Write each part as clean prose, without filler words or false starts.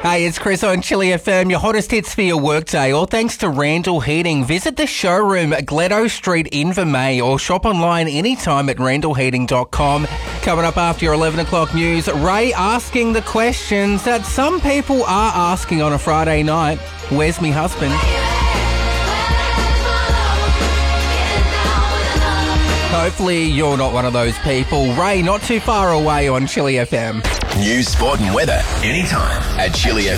Hey, it's Chris on Chili FM, your hottest hits for your workday. All thanks to Randall Heating. Visit the showroom at Gledo Street in Vermey or shop online anytime at randallheating.com. Coming up after your 11 o'clock news, Ray asking the questions that some people are asking on a Friday night. Where's me husband? Hopefully you're not one of those people. Ray, not too far away on Chili FM. News, sport and weather anytime at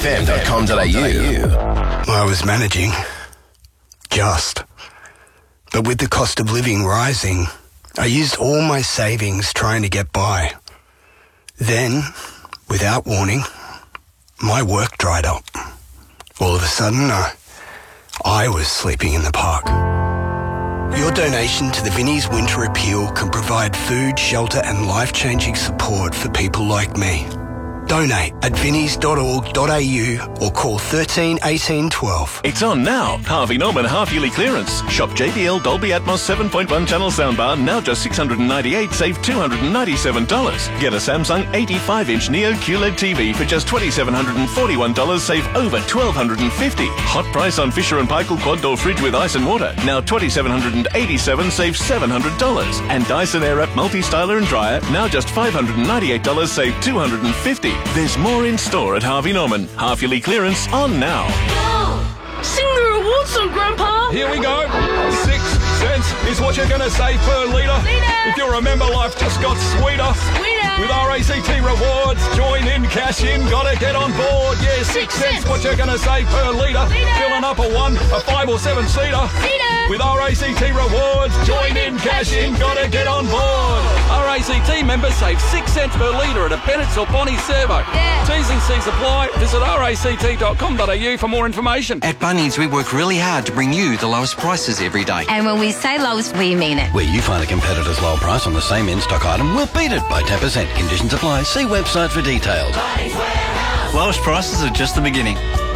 chilifm.com.au. I was managing. Just. But with the cost of living rising, I used all my savings trying to get by. Then, without warning, my work dried up. All of a sudden, I was sleeping in the park. Your donation to the Vinnie's Winter Appeal can provide food, shelter and life-changing support for people like me. Donate at vinnies.org.au or call 13 18 12. It's on now. Harvey Norman half-yearly clearance. Shop JBL Dolby Atmos 7.1 channel soundbar, now just $698, save $297. Get a Samsung 85-inch Neo QLED TV for just $2,741, save over $1,250. Hot price on Fisher & Paykel quad door fridge with ice and water, now $2,787, save $700. And Dyson Airwrap multi-styler and dryer, now just $598, save $250. There's more in store at Harvey Norman. Half-yearly clearance on now. Sing the reward song, Grandpa. Here we go. 6 cents is what you're going to save per litre. If you remember, life just got sweeter. With RACT rewards, join in, cash in, gotta get on board. Yeah, 6 cents what you're going to save per litre. Filling up a 1, a 5 or 7 seater. With RACT rewards, join in, cash in, gotta get on board. RACT members save 6 cents per litre at a Bennett's or Bonnie servo. T's and C's apply. Visit ract.com.au for more information. At Bunnings, we work really hard to bring you the lowest prices every day. And when we say lowest, we mean it. Where you find a competitor's low price on the same in-stock item, we'll beat it by 10%. Conditions apply. See website for details. Lowest prices are just the beginning.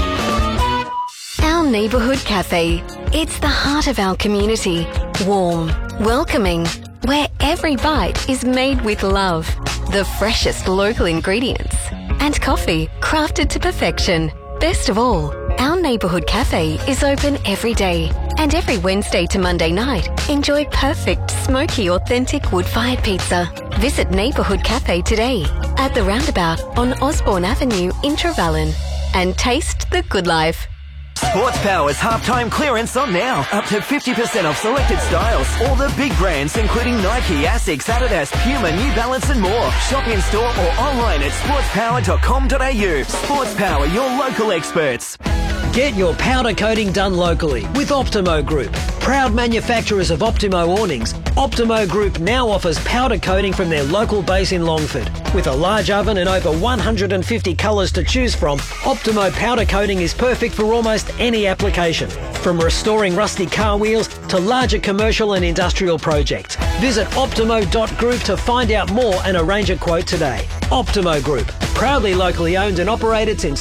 Our neighbourhood cafe. It's the heart of our community. Warm, welcoming, where every bite is made with love. The freshest local ingredients. And coffee crafted to perfection. Best of all, our neighbourhood cafe is open every day. And every Wednesday to Monday night, enjoy perfect, smoky, authentic wood-fired pizza. Visit Neighbourhood Cafe today at the roundabout on Osborne Avenue in Trevellyn. And taste the good life. Sports Power's halftime clearance on now. Up to 50% off selected styles. All the big brands including Nike, Asics, Adidas, Puma, New Balance and more. Shop in store or online at sportspower.com.au. Sports Power, your local experts. Get your powder coating done locally with Optimo Group. Proud manufacturers of Optimo awnings, Optimo Group now offers powder coating from their local base in Longford. With a large oven and over 150 colours to choose from, Optimo powder coating is perfect for almost any application. From restoring rusty car wheels to larger commercial and industrial projects. Visit optimo.group to find out more and arrange a quote today. Optimo Group, proudly locally owned and operated since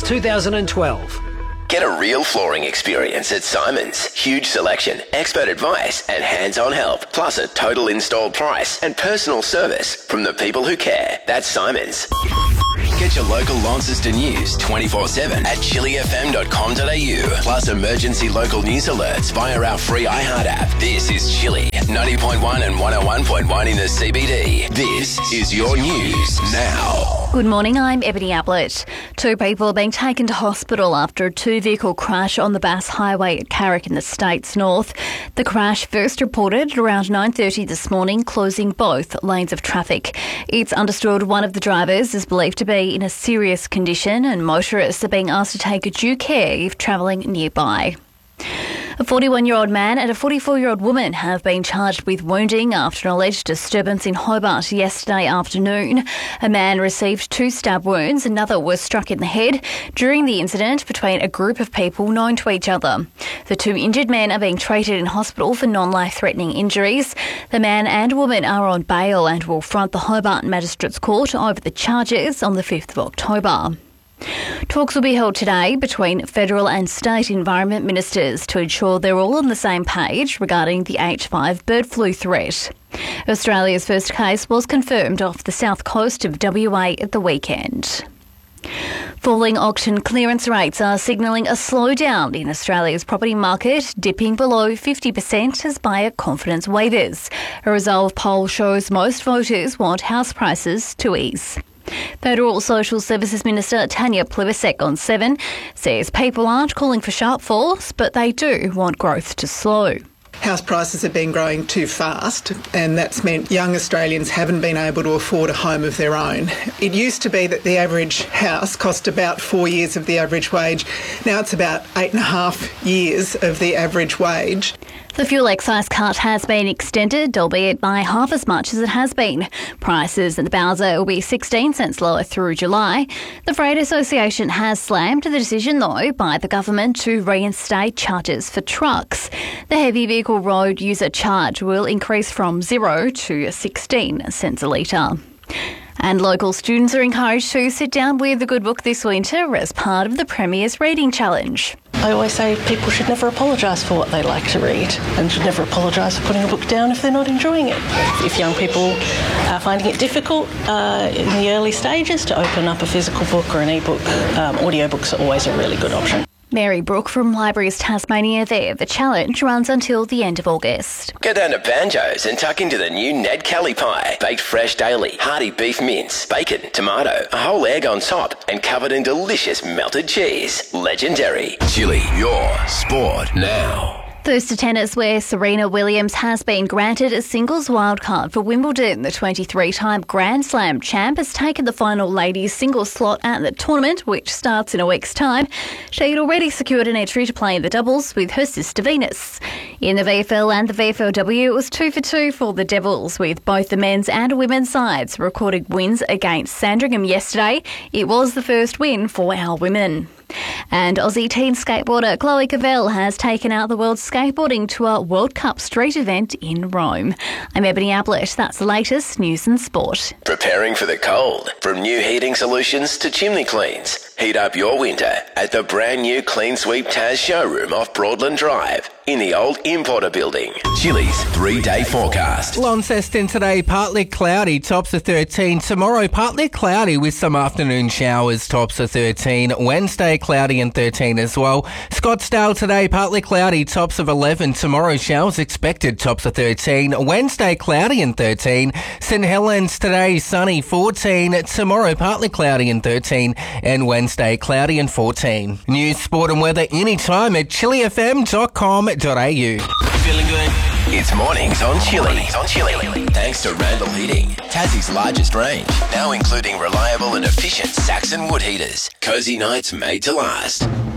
2012. Get a real flooring experience at Simon's. Huge selection, expert advice and hands-on help. Plus a total install price and personal service from the people who care. That's Simon's. Get your local Launceston news 24/7 at chilifm.com.au. Plus emergency local news alerts via our free iHeart app. This is Chili, 90.1 and 101.1 in the CBD. This is your news now. Good morning, I'm Ebony Ablett. 2 people are being taken to hospital after a 2-vehicle crash on the Bass Highway at Carrick in the States North. The crash first reported at around 9:30 this morning, closing both lanes of traffic. It's understood one of the drivers is believed to be in a serious condition and motorists are being asked to take due care if travelling nearby. A 41-year-old man and a 44-year-old woman have been charged with wounding after an alleged disturbance in Hobart yesterday afternoon. A man received 2 stab wounds, another was struck in the head during the incident between a group of people known to each other. The 2 injured men are being treated in hospital for non-life-threatening injuries. The man and woman are on bail and will front the Hobart Magistrates Court over the charges on the 5th of October. Talks will be held today between federal and state environment ministers to ensure they're all on the same page regarding the H5 bird flu threat. Australia's first case was confirmed off the south coast of WA at the weekend. Falling auction clearance rates are signalling a slowdown in Australia's property market, dipping below 50% as buyer confidence wavers. A Resolve poll shows most voters want house prices to ease. Federal Social Services Minister Tanya Plibersek on 7 says people aren't calling for sharp falls, but they do want growth to slow. House prices have been growing too fast, and that's meant young Australians haven't been able to afford a home of their own. It used to be that the average house cost about 4 years of the average wage. Now it's about 8.5 years of the average wage. The fuel excise cut has been extended, albeit by half as much as it has been. Prices at the Bowser will be 16 cents lower through July. The Freight Association has slammed the decision, though, by the government to reinstate charges for trucks. The heavy vehicle road user charge will increase from 0 to 16 cents a litre. And local students are encouraged to sit down with a good book this winter as part of the Premier's Reading Challenge. I always say people should never apologise for what they like to read and should never apologise for putting a book down if they're not enjoying it. If young people are finding it difficult in the early stages to open up a physical book or an e-book, audiobooks are always a really good option. Mary Brooke from Libraries Tasmania there. The challenge runs until the end of August. Go down to Banjo's and tuck into the new Ned Kelly pie. Baked fresh daily, hearty beef mince, bacon, tomato, a whole egg on top, and covered in delicious melted cheese. Legendary. Chili, your sport now. First to tennis, where Serena Williams has been granted a singles wildcard for Wimbledon. The 23-time Grand Slam champ has taken the final ladies singles slot at the tournament, which starts in a week's time. She had already secured an entry to play in the doubles with her sister Venus. In the VFL and the VFLW, it was 2 for 2 for the Devils, with both the men's and women's sides recording wins against Sandringham yesterday. It was the first win for our women. And Aussie teen skateboarder Chloe Cavell has taken out the World Skateboarding Tour World Cup street event in Rome. I'm Ebony Ablett. That's the latest news and sport. Preparing for the cold. From new heating solutions to chimney cleans. Heat up your winter at the brand new Clean Sweep Taz showroom off Broadland Drive in the old Importer building. Chili's 3-day forecast. Launceston today, partly cloudy, tops of 13. Tomorrow, partly cloudy with some afternoon showers, tops of 13. Wednesday, cloudy and 13 as well. Scottsdale today, partly cloudy, tops of 11. Tomorrow, showers expected, tops of 13. Wednesday, cloudy and 13. St Helens today, sunny, 14. Tomorrow, partly cloudy and 13. And Wednesday, cloudy and 14. News, sport and weather anytime at chilifm.com.au. Feeling good? It's mornings on Chili. Thanks to Randall Heating, Tassie's largest range, now including reliable and efficient Saxon wood heaters. Cozy nights made to last.